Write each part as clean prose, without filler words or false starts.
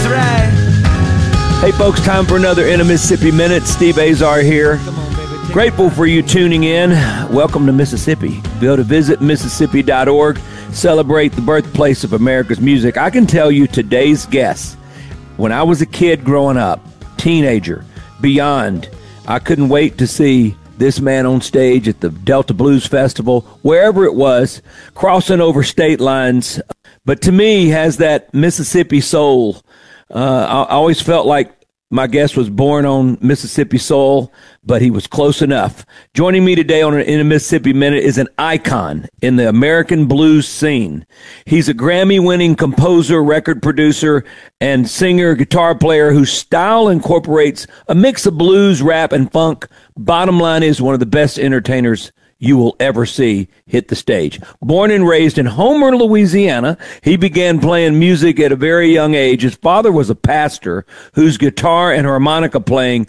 That's right. Hey, folks, time for another In a Mississippi Minute. Steve Azar here. Grateful for you tuning in. Welcome to Mississippi. Go to visit Mississippi.org. Celebrate the birthplace of America's music. I can tell you today's guest, when I was a kid growing up, teenager, beyond, I couldn't wait to see this man on stage at the Delta Blues Festival, wherever it was, crossing over state lines. But to me, he has that Mississippi soul. I always felt like my guest was born on Mississippi soil, but he was close enough. Joining me today on In a Mississippi Minute is an icon in the American blues scene. He's a Grammy-winning composer, record producer, and singer, guitar player whose style incorporates a mix of blues, rap, and funk. Bottom line is one of the best entertainers you will ever see hit the stage. Born and raised in Homer, Louisiana, he began playing music at a very young age. His father was a pastor whose guitar and harmonica playing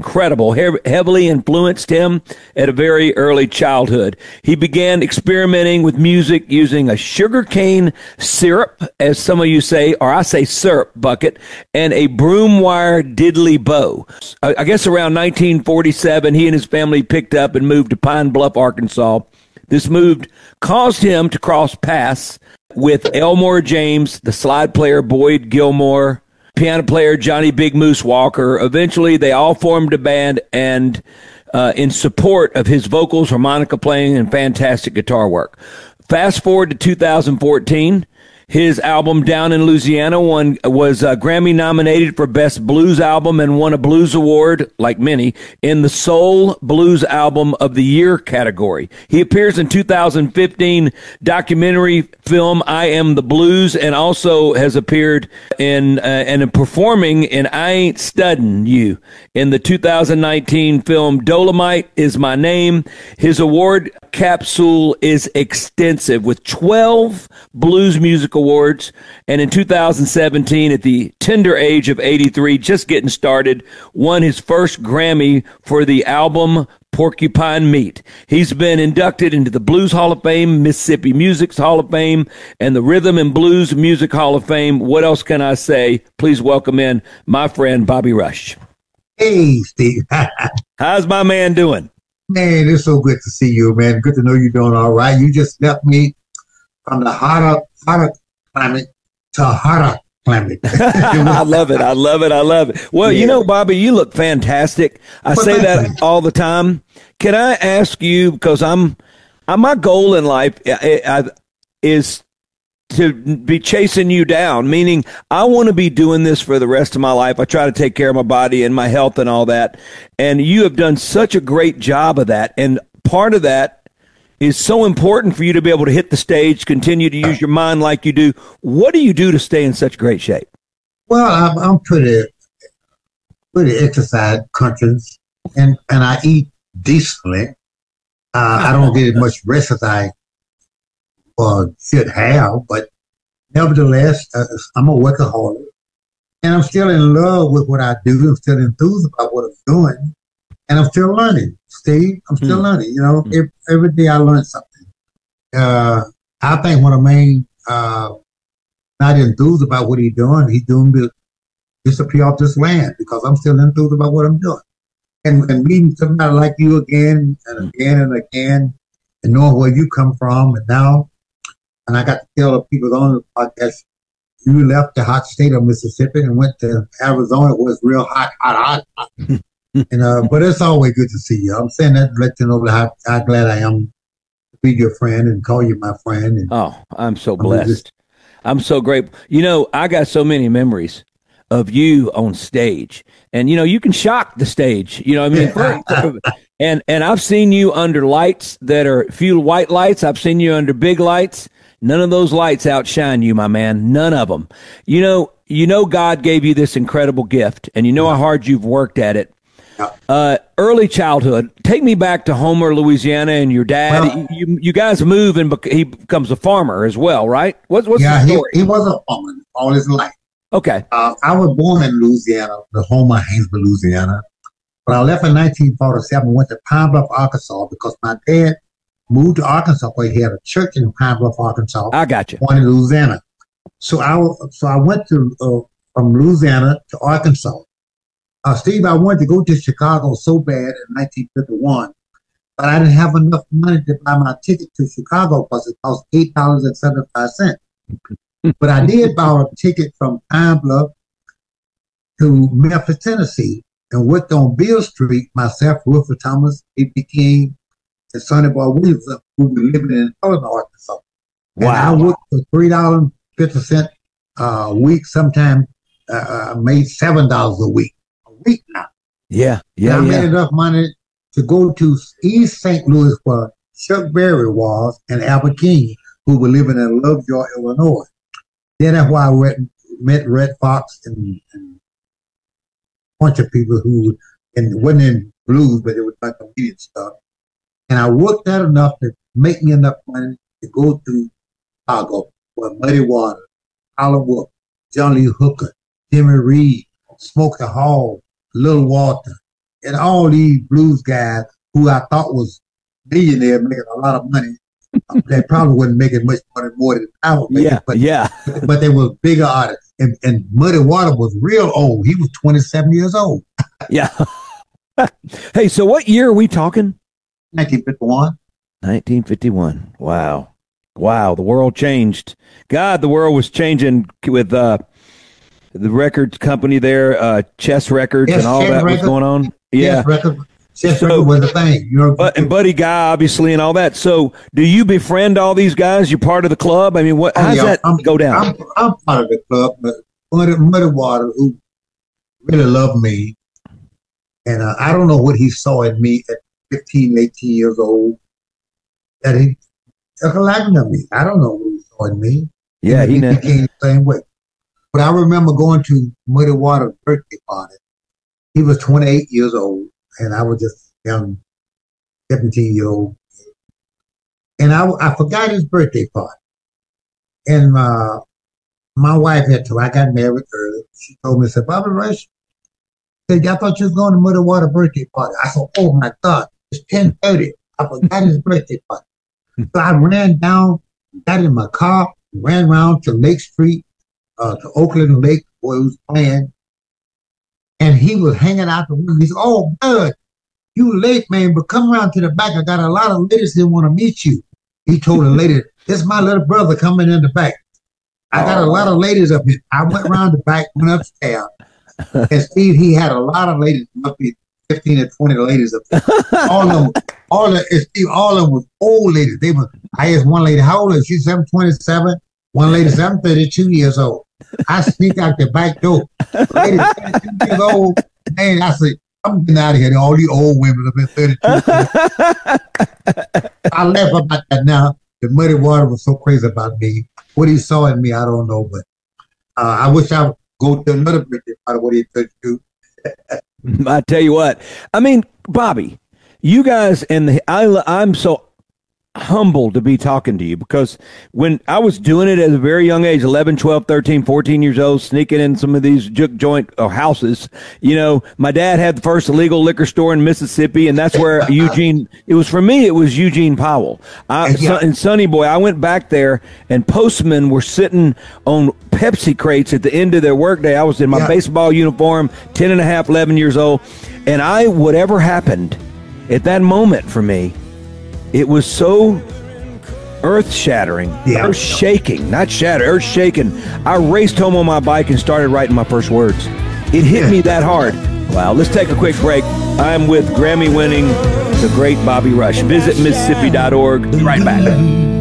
heavily influenced him at a very early childhood. He began experimenting with music using a sugarcane syrup, as some of you say, or I say syrup bucket, and a broom wire diddley bow. I guess around 1947, he and his family picked up and moved to Pine Bluff, Arkansas. This move caused him to cross paths with Elmore James, the slide player Boyd Gilmore, piano player Johnny Big Moose Walker. Eventually, they all formed a band and in support of his vocals, harmonica playing, and fantastic guitar work. Fast forward to 2014. His album Down in Louisiana was Grammy nominated for Best Blues Album and won a Blues Award, like many, in the Soul Blues Album of the Year category. He appears in 2015 documentary film I Am the Blues, and also has appeared in and performing in I Ain't Studdin' You in the 2019 film Dolomite Is My Name. His award capsule is extensive with 12 blues music awards, and in 2017, at the tender age of 83, just getting started, won his first Grammy for the album Porcupine Meat. He's been inducted into the Blues Hall of Fame, Mississippi Music's Hall of Fame, and the Rhythm and Blues Music Hall of Fame. What else can I say? Please welcome in my friend Bobby Rush. Hey, Steve. How's my man doing? Man, it's so good to see you, man. Good to know you're doing all right. You just left me from the hotter climate to hotter climate. I love it. I love it. I love it. Well, You know, Bobby, you look fantastic. I say that all the time. Can I ask you, because my goal in life is to be chasing you down, meaning I want to be doing this for the rest of my life. I try to take care of my body and my health and all that. And you have done such a great job of that. And part of that is so important for you to be able to hit the stage, continue to use your mind like you do. What do you do to stay in such great shape? Well, I'm pretty exercise conscious, and I eat decently. I don't get as much rest as I should have, but nevertheless, I'm a workaholic, and I'm still in love with what I do. I'm still enthused about what I'm doing, and I'm still learning. Steve, I'm still learning. You know, every day I learn something. I think one of the main not enthused about what he's doing to disappear off this land, because I'm still enthused about what I'm doing, and meeting somebody like you again and again and again, and knowing where you come from, and now. And I got to tell the people on the podcast, you left the hot state of Mississippi and went to Arizona. It was real hot. And but it's always good to see you. I'm saying that to let you know how glad I am to be your friend and call you my friend. And I'm so blessed. I'm so grateful. You know, I got so many memories of you on stage, and you know, you can shock the stage. You know what I mean? And I've seen you under lights that are few white lights. I've seen you under big lights. None of those lights outshine you, my man. None of them. You know, God gave you this incredible gift, and you know how hard you've worked at it. Early childhood. Take me back to Homer, Louisiana, and your dad. Well, you guys move, and he becomes a farmer as well, right? What's the story? He was a farmer all his life. Okay. I was born in Louisiana, the Homer, Haynesville, Louisiana. But I left in 1947, went to Pine Bluff, Arkansas, because my dad moved to Arkansas, where he had a church in Pine Bluff, Arkansas. I got you. One in Louisiana. So I went to from Louisiana to Arkansas. Steve, I wanted to go to Chicago so bad in 1951, but I didn't have enough money to buy my ticket to Chicago because it cost $8.75. But I did buy a ticket from Pine Bluff to Memphis, Tennessee, and worked on Beale Street, myself, Wilford Thomas, A.B. King, and Sonny Boy Williams, who were living in Northern Arkansas. Wow. And I worked for $3.50 a week, sometimes made $7 a week now. Yeah. And I made enough money to go to East St. Louis where Chuck Berry was and Albert King, who were living in Lovejoy, Illinois. Then that's why I met Red Fox and a bunch of people who wasn't in blues, but it was like comedian stuff. And I worked out enough to make me enough money to go to Chicago where Muddy Waters, Howlin' Wolf, John Lee Hooker, Jimmy Reed, Smokey Hall, Little Walter, and all these blues guys who I thought was millionaires making a lot of money. They probably wasn't making much money more than I was making. But they were bigger artists. And Muddy Waters was real old. He was 27 years old. Yeah. Hey, so what year are we talking? 1951. 1951. Wow. The world changed. God, the world was changing with the record company there, Chess Records, and all that was going on. Yeah. Chess Records was the thing. And Buddy Guy, obviously, and all that. So do you befriend all these guys? You're part of the club? I mean, how does that go down? I'm part of the club, but Muddy Waters, who really loved me, and I don't know what he saw in me at 15, 18 years old, that he took a liking to me. I don't know what he saw in me. Yeah, he became the same way. But I remember going to Muddy Waters' birthday party. He was 28 years old, and I was just young, 17-year-old. And I forgot his birthday party. And my wife I got married early. She told me, said, Bobby Rush, I thought you was going to Muddy Waters' birthday party. I said, oh my God, it's 10:30. I forgot his birthday party. So I ran down, got in my car, ran around to Lake Street, to Oakland Lake, where he was playing. And he was hanging out the window. He said, oh, Bud, you late, man, but come around to the back. I got a lot of ladies that want to meet you. He told a lady, this is my little brother coming in the back. I got a lot of ladies up here. I went around the back, went upstairs. And Steve, he had a lot of ladies, must be 15 or 20 ladies up there. All of them was old ladies. I asked one lady, how old is she? She's 27. One lady said, I'm 32 years old. I sneak out the back door. Lady, 32 years old. Man, I said, I'm getting out of here. All these old women have been 32. I laugh about that now. The Muddy Waters was so crazy about me. What he saw in me, I don't know. But I wish I would go to another birthday party, what he could do. I tell you what. I mean, Bobby, you guys, I'm so humbled to be talking to you, because when I was doing it at a very young age, 11, 12, 13, 14 years old, sneaking in some of these juke joint houses, my dad had the first illegal liquor store in Mississippi, and that's where it was Eugene Powell. And Sonny Boy, I went back there, and postmen were sitting on Pepsi crates at the end of their workday. I was in my baseball uniform, 10 and a half, 11 years old, and whatever happened at that moment for me, it was so earth-shattering, earth-shaking, not shatter, earth-shaking. I raced home on my bike and started writing my first words. It hit me that hard. Wow, let's take a quick break. I'm with Grammy-winning, the great Bobby Rush. Visit Mississippi.org. Be right back.